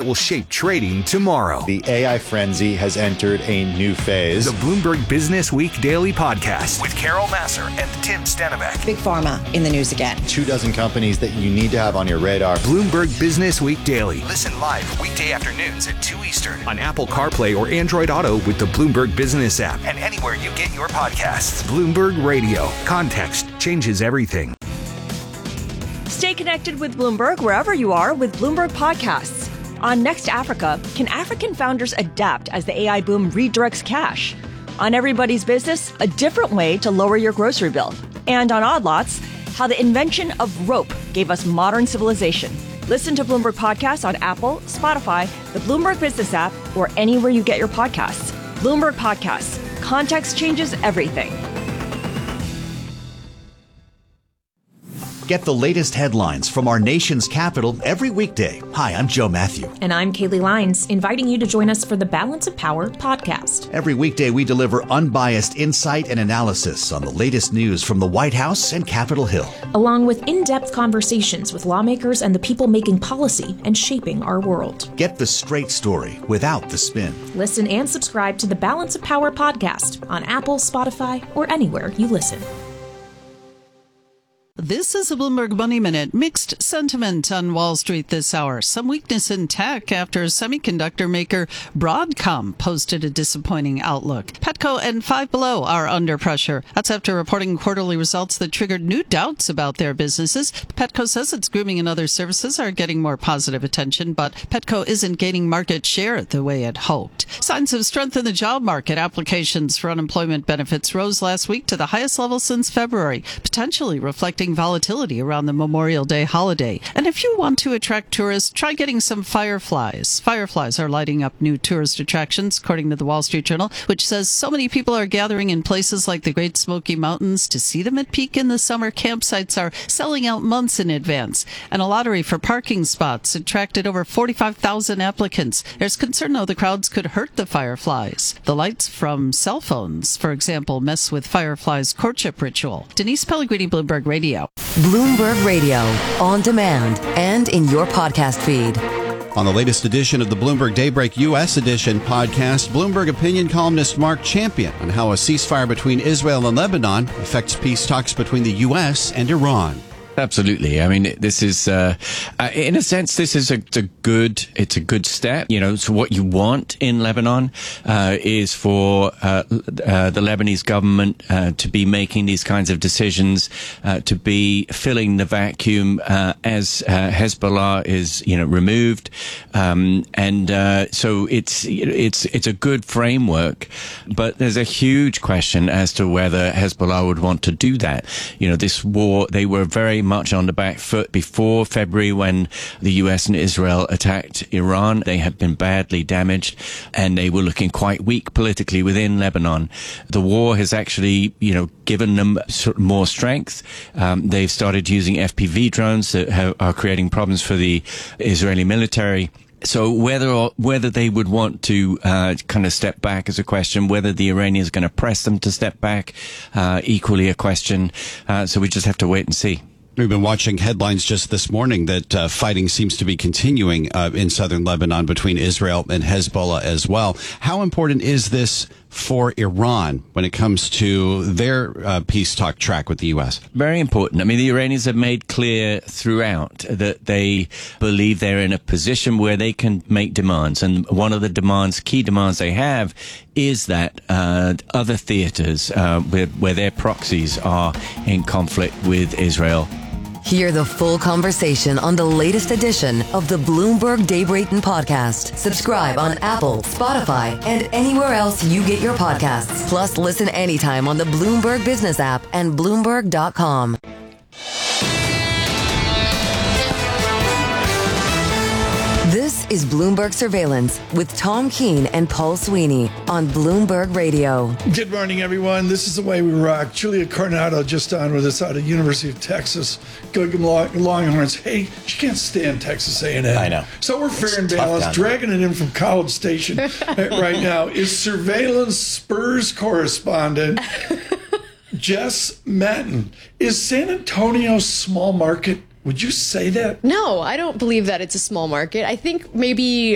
will shape trading tomorrow. The AI frenzy has entered a new phase. The Bloomberg Business Week Daily Podcast with Carol Massar and Tim Stenbeck. Big Pharma in the news again. 24 companies that you need to have on your radar. Bloomberg Business Week Daily. Listen live weekday afternoons at 2 Eastern on Apple CarPlay or Android Auto with the Bloomberg Business app and anywhere you get your podcasts. Bloomberg Radio. Context changes everything. Stay connected with Bloomberg wherever you are with Bloomberg Podcasts. On Next Africa, can African founders adapt as the AI boom redirects cash? On Everybody's Business, a different way to lower your grocery bill. And on Odd Lots, how the invention of rope gave us modern civilization. Listen to Bloomberg Podcasts on Apple, Spotify, the Bloomberg Business app, or anywhere you get your podcasts. Bloomberg Podcasts. Context changes everything. Get the latest headlines from our nation's capital every weekday. Hi, I'm Joe Matthew. And I'm Kaylee Lines, inviting you to join us for the Balance of Power podcast. Every weekday, we deliver unbiased insight and analysis on the latest news from the White House and Capitol Hill, along with in-depth conversations with lawmakers and the people making policy and shaping our world. Get the straight story without the spin. Listen and subscribe to the Balance of Power podcast on Apple, Spotify, or anywhere you listen. This is a Bloomberg Money Minute. Mixed sentiment on Wall Street this hour. Some weakness in tech after semiconductor maker Broadcom posted a disappointing outlook. Petco and Five Below are under pressure. That's after reporting quarterly results that triggered new doubts about their businesses. Petco says its grooming and other services are getting more positive attention, but Petco isn't gaining market share the way it hoped. Signs of strength in the job market. Applications for unemployment benefits rose last week to the highest level since February, potentially reflecting volatility around the Memorial Day holiday. And if you want to attract tourists, try getting some fireflies. Fireflies are lighting up new tourist attractions, according to the Wall Street Journal, which says so many people are gathering in places like the Great Smoky Mountains to see them at peak in the summer. Campsites are selling out months in advance. And a lottery for parking spots attracted over 45,000 applicants. There's concern, though, the crowds could hurt the fireflies. The lights from cell phones, for example, mess with fireflies' courtship ritual. Denise Pellegrini, Bloomberg Radio. Bloomberg Radio, on demand and in your podcast feed. On the latest edition of the Bloomberg Daybreak U.S. edition podcast, Bloomberg opinion columnist Mark Champion on how a ceasefire between Israel and Lebanon affects peace talks between the U.S. and Iran. Absolutely. I mean, this is, in a sense, this is a good step. You know, so what you want in Lebanon, is for, the Lebanese government, to be making these kinds of decisions, to be filling the vacuum, as, Hezbollah is, removed. So it's a good framework, but there's a huge question as to whether Hezbollah would want to do that. You know, this war, they were very much on the back foot before February when the US and Israel attacked Iran. They had been badly damaged and they were looking quite weak politically within Lebanon. The war has actually, given them sort of more strength. They've started using FPV drones that are creating problems for the Israeli military. So whether they would want to kind of step back is a question. Whether the Iranians are going to press them to step back, equally a question. So we just have to wait and see. We've been watching headlines just this morning that fighting seems to be continuing in southern Lebanon between Israel and Hezbollah as well. How important is this for Iran when it comes to their peace talk track with the U.S.? Very important. I mean, the Iranians have made clear throughout that they believe they're in a position where they can make demands. And one of the key demands they have is that other theaters where their proxies are in conflict with Israel. Hear the full conversation on the latest edition of the Bloomberg Daybreak podcast. Subscribe on Apple, Spotify, and anywhere else you get your podcasts. Plus, listen anytime on the Bloomberg Business app and Bloomberg.com. This is Bloomberg Surveillance with Tom Keene and Paul Sweeney on Bloomberg Radio. Good morning, everyone. This is The Way We Rock. Julia Coronado just on with us out of University of Texas. Go Longhorns. Hey, she can't stand Texas A&M. I know. So we're fair and balanced. Dragging it in from College Station right now is Surveillance Spurs correspondent Jess Matten. Is San Antonio small market? Would you say that? No, I don't believe that it's a small market. I think maybe